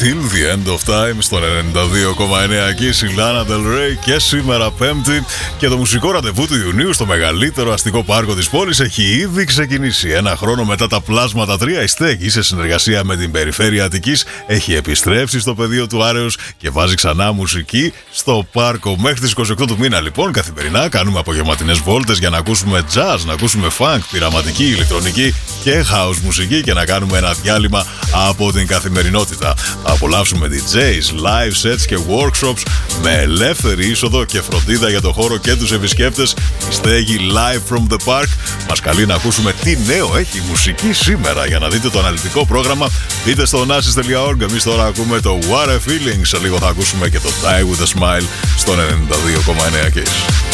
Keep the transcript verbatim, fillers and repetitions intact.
Till the End of Time στον ενενήντα δύο κόμμα εννέα Kiss, η Lana Del Rey, και σήμερα Πέμπτη. Και το μουσικό ραντεβού του Ιουνίου στο μεγαλύτερο αστικό πάρκο της πόλης έχει ήδη ξεκινήσει. Ένα χρόνο μετά τα Πλάσματα τρία, η στέγη σε συνεργασία με την Περιφέρεια Αττικής έχει επιστρέψει στο πεδίο του Άρεως και βάζει ξανά μουσική στο πάρκο. Μέχρι τις είκοσι οκτώ του μήνα, λοιπόν, καθημερινά κάνουμε απογευματινές βόλτες για να ακούσουμε jazz, να ακούσουμε funk, πειραματική, ηλεκτρονική και house μουσική και να κάνουμε ένα διάλειμμα από την καθημερινότητα. Θα απολαύσουμε ντι τζέις, live sets και workshops με ελεύθερη είσοδο και φροντίδα για το χώρο και τους επισκέπτες. Η στέγη Live from the Park μας καλεί να ακούσουμε τι νέο έχει η μουσική σήμερα. Για να δείτε το αναλυτικό πρόγραμμα, μπείτε στο nasis τελεία org. Εμείς τώρα ακούμε το What a Feeling. Σε λίγο θα ακούσουμε και το Die with a Smile στον ενενήντα δύο κόμμα εννέα Kiss.